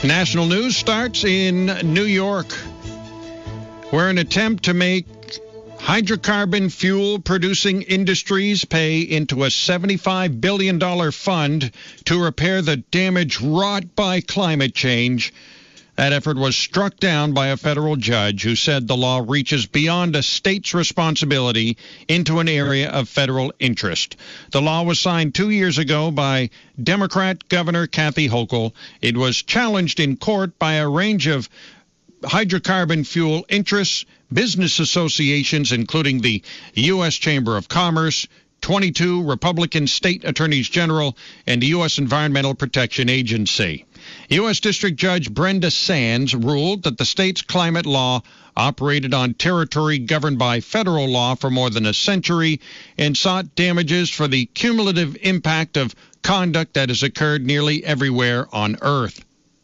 National news starts in New York, where an attempt to make hydrocarbon fuel-producing industries pay into a $75 billion fund to repair the damage wrought by climate change. That effort was struck down by a federal judge who said the law reaches beyond a state's responsibility into an area of federal interest. The law was signed 2 years ago by Democrat Governor Kathy Hochul. It was challenged in court by a range of hydrocarbon fuel interests, business associations, including the U.S. Chamber of Commerce, 22 Republican state attorneys general, and the U.S. Environmental Protection Agency. U.S. District Judge Brenda Sands ruled that the state's climate law operated on territory governed by federal law for more than a century and sought damages for the cumulative impact of conduct that has occurred nearly everywhere on Earth.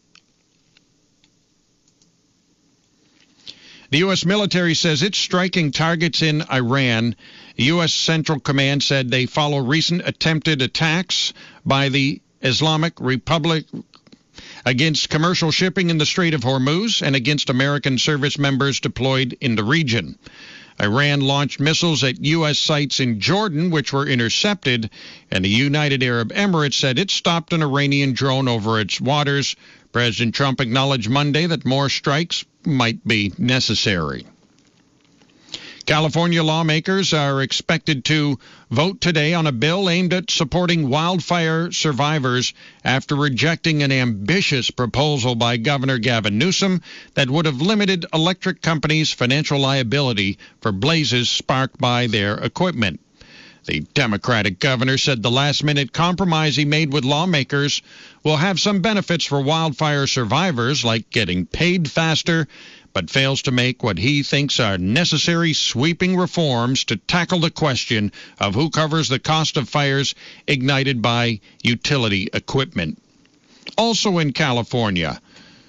The U.S. military says it's striking targets in Iran. U.S. Central Command said they follow recent attempted attacks by the Islamic Republic against commercial shipping in the Strait of Hormuz and against American service members deployed in the region. Iran launched missiles at U.S. sites in Jordan, which were intercepted, and the United Arab Emirates said it stopped an Iranian drone over its waters. President Trump acknowledged Monday that more strikes might be necessary. California lawmakers are expected to vote today on a bill aimed at supporting wildfire survivors after rejecting an ambitious proposal by Governor Gavin Newsom that would have limited electric companies' financial liability for blazes sparked by their equipment. The Democratic governor said the last-minute compromise he made with lawmakers will have some benefits for wildfire survivors, like getting paid faster, but fails to make what he thinks are necessary sweeping reforms to tackle the question of who covers the cost of fires ignited by utility equipment. Also in California,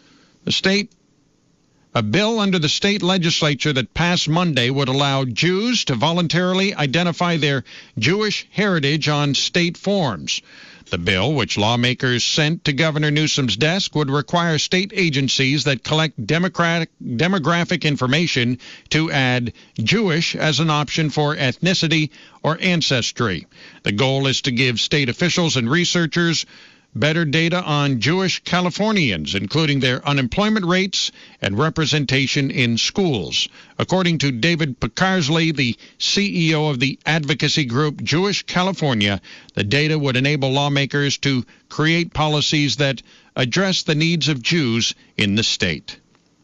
a bill under the state legislature that passed Monday would allow Jews to voluntarily identify their Jewish heritage on state forms. The bill, which lawmakers sent to Governor Newsom's desk, would require state agencies that collect demographic information to add Jewish as an option for ethnicity or ancestry. The goal is to give state officials and researchers better data on Jewish Californians, including their unemployment rates and representation in schools. According to David Pickersley, the CEO of the advocacy group Jewish California, the data would enable lawmakers to create policies that address the needs of Jews in the state.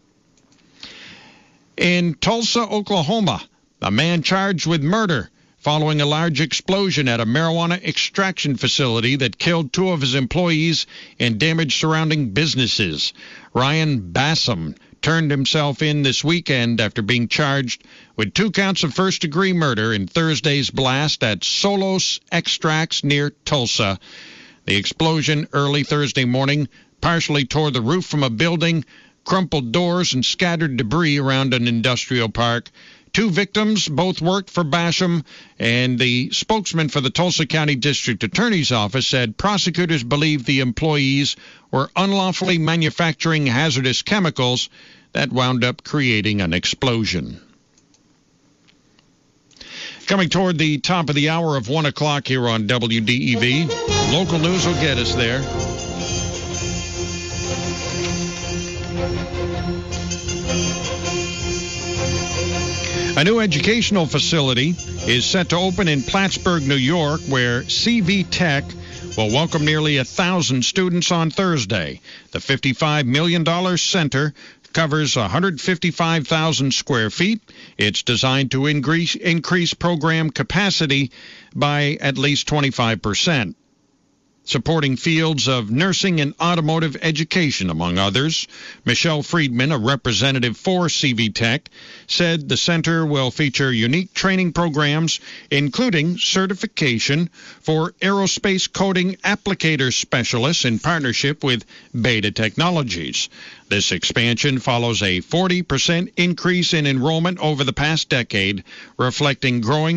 In Tulsa, Oklahoma, a man charged with murder following a large explosion at a marijuana extraction facility that killed 2 of his employees and damaged surrounding businesses. Ryan Bassam turned himself in this weekend after being charged with 2 counts of first-degree murder in Thursday's blast at Solos Extracts near Tulsa. The explosion early Thursday morning partially tore the roof from a building, crumpled doors, and scattered debris around an industrial park. 2 victims both worked for Basham, and the spokesman for the Tulsa County District Attorney's Office said prosecutors believe the employees were unlawfully manufacturing hazardous chemicals that wound up creating an explosion. Coming toward the top of the hour of 1 o'clock here on WDEV. Local news will get us there. A new educational facility is set to open in Plattsburgh, New York, where CV Tech will welcome nearly 1,000 students on Thursday. The $55 million center covers 155,000 square feet. It's designed to increase program capacity by at least 25%. Supporting fields of nursing and automotive education, among others. Michelle Friedman, a representative for CV Tech, said the center will feature unique training programs, including certification for aerospace coating applicator specialists in partnership with Beta Technologies. This expansion follows a 40% increase in enrollment over the past decade, reflecting growing